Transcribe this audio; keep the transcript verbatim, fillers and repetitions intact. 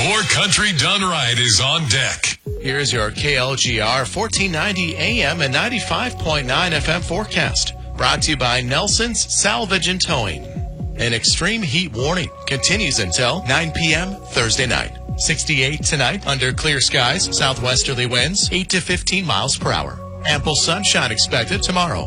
More Country Done Right is on deck. Here's your K L G R fourteen ninety A M and ninety-five point nine F M forecast. Brought to you by Nelson's Salvage and Towing. An extreme heat warning continues until nine p.m. Thursday night. sixty-eight tonight under clear skies, southwesterly winds, eight to fifteen miles per hour. Ample sunshine expected tomorrow.